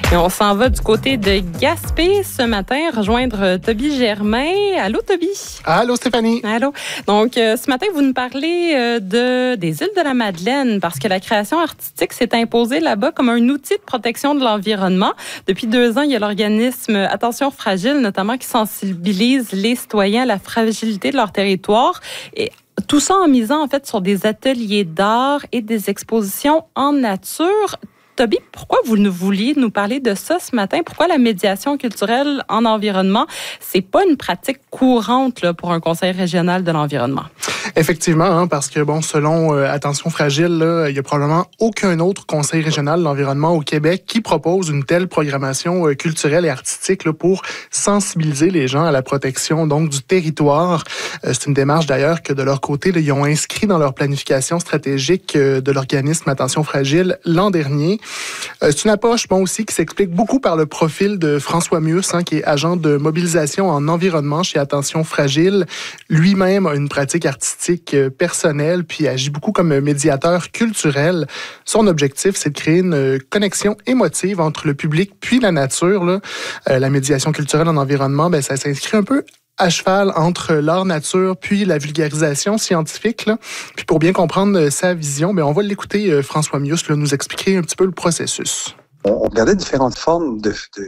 Et on s'en va du côté de Gaspé ce matin, rejoindre Toby Germain. Allô, Toby? Allô, Stéphanie? Allô. Donc, ce matin, vous nous parlez des îles de la Madeleine parce que la création artistique s'est imposée là-bas comme un outil de protection de l'environnement. Depuis 2 ans, il y a l'organisme Attention Fragile, notamment, qui sensibilise les citoyens à la fragilité de leur territoire. Et tout ça en misant, en fait, sur des ateliers d'art et des expositions en nature. Toby, pourquoi vous vouliez nous parler de ça ce matin? Pourquoi la médiation culturelle en environnement, c'est pas une pratique courante là, pour un conseil régional de l'environnement? Effectivement, parce que, selon Attention Fragile, là, il y a probablement aucun autre conseil régional de l'environnement au Québec qui propose une telle programmation culturelle et artistique là, pour sensibiliser les gens à la protection donc du territoire. C'est une démarche d'ailleurs que de leur côté, là, ils ont inscrit dans leur planification stratégique de l'organisme Attention Fragile l'an dernier. C'est une approche aussi qui s'explique beaucoup par le profil de François Mius, qui est agent de mobilisation en environnement chez Attention Fragile. Lui-même a une pratique artistique personnelle, puis agit beaucoup comme médiateur culturel. Son objectif, c'est de créer une connexion émotive entre le public puis la nature. Là. La médiation culturelle en environnement, ça s'inscrit un peu à cheval entre l'art nature puis la vulgarisation scientifique. Là. Puis pour bien comprendre sa vision, on va l'écouter, François Mius, nous expliquer un petit peu le processus. On regardait différentes formes de